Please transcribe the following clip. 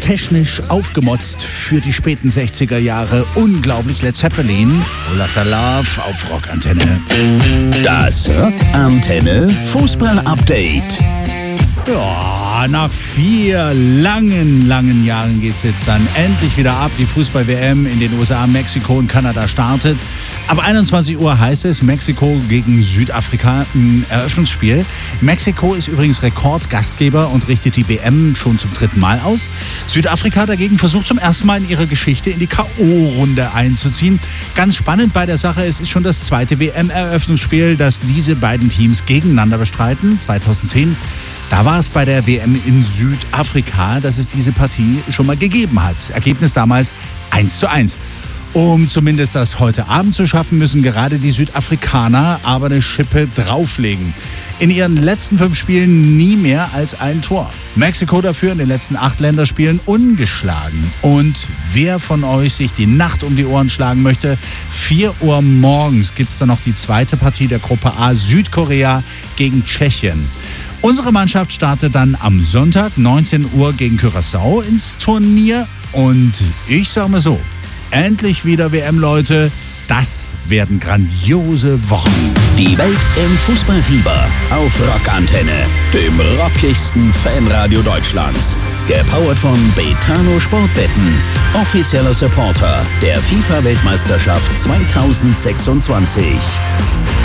technisch aufgemotzt für die späten 60er Jahre. Unglaublich, Led Zeppelin, Lotta Love auf Rockantenne. Das Rockantenne Fußball-Update. Ja, nach 4 langen Jahren geht's jetzt dann endlich wieder ab. Die Fußball-WM in den USA, Mexiko und Kanada startet. Ab 21 Uhr heißt es Mexiko gegen Südafrika im Eröffnungsspiel. Mexiko ist übrigens Rekordgastgeber und richtet die WM schon zum 3. Mal aus. Südafrika dagegen versucht zum ersten Mal in ihrer Geschichte in die K.O.-Runde einzuziehen. Ganz spannend bei der Sache, es ist schon das 2. WM-Eröffnungsspiel, das diese beiden Teams gegeneinander bestreiten. 2010. Da war es bei der WM in Südafrika, dass es diese Partie schon mal gegeben hat. Ergebnis damals 1:1. Um zumindest das heute Abend zu schaffen, müssen gerade die Südafrikaner aber eine Schippe drauflegen. In ihren letzten 5 Spielen nie mehr als ein Tor. Mexiko dafür in den letzten 8 Länderspielen ungeschlagen. Und wer von euch sich die Nacht um die Ohren schlagen möchte, 4 Uhr morgens gibt es dann noch die zweite Partie der Gruppe A, Südkorea gegen Tschechien. Unsere Mannschaft startet dann am Sonntag 19 Uhr gegen Curaçao ins Turnier. Und ich sage mal so, endlich wieder WM, Leute. Das werden grandiose Wochen. Die Welt im Fußballfieber auf Rockantenne, dem rockigsten Fanradio Deutschlands. Gepowert von Betano Sportwetten, offizieller Supporter der FIFA-Weltmeisterschaft 2026.